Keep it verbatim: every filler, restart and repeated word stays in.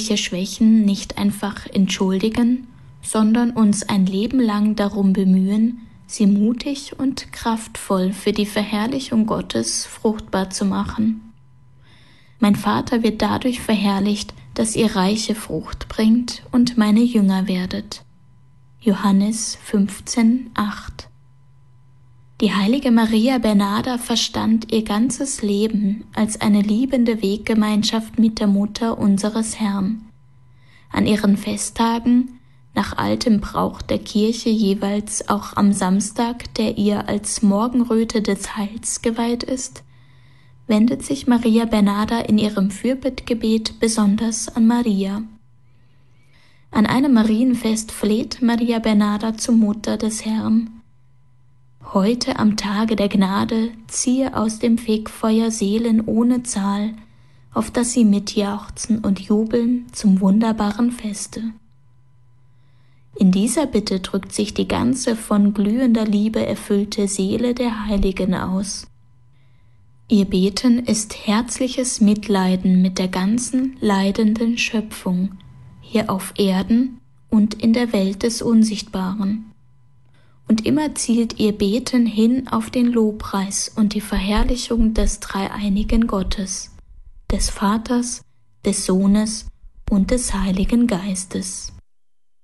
menschliche Schwächen nicht einfach entschuldigen, sondern uns ein Leben lang darum bemühen, sie mutig und kraftvoll für die Verherrlichung Gottes fruchtbar zu machen. Mein Vater wird dadurch verherrlicht, dass ihr reiche Frucht bringt und meine Jünger werdet. Johannes fünfzehn, acht. Die heilige Maria Bernarda verstand ihr ganzes Leben als eine liebende Weggemeinschaft mit der Mutter unseres Herrn. An ihren Festtagen, nach altem Brauch der Kirche jeweils auch am Samstag, der ihr als Morgenröte des Heils geweiht ist, wendet sich Maria Bernarda in ihrem Fürbittgebet besonders an Maria. An einem Marienfest fleht Maria Bernarda zur Mutter des Herrn: Heute am Tage der Gnade ziehe aus dem Fegfeuer Seelen ohne Zahl, auf dass sie mitjauchzen und jubeln zum wunderbaren Feste. In dieser Bitte drückt sich die ganze von glühender Liebe erfüllte Seele der Heiligen aus. Ihr Beten ist herzliches Mitleiden mit der ganzen leidenden Schöpfung, hier auf Erden und in der Welt des Unsichtbaren. Und immer zielt ihr Beten hin auf den Lobpreis und die Verherrlichung des dreieinigen Gottes, des Vaters, des Sohnes und des Heiligen Geistes.